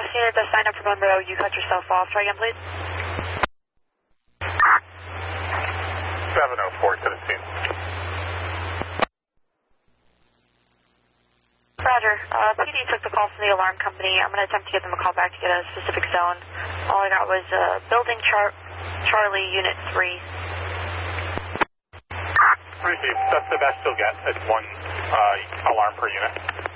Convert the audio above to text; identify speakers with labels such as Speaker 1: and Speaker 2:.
Speaker 1: last unit that signed up for Monroe, you cut yourself off. Try again, please.
Speaker 2: 70417.
Speaker 1: Roger. PD took the call from the alarm company. I'm going to attempt to give them a call back to get a specific zone. All I got was building Charlie, Unit 3.
Speaker 2: Received. That's the best you'll get. It's one alarm per unit.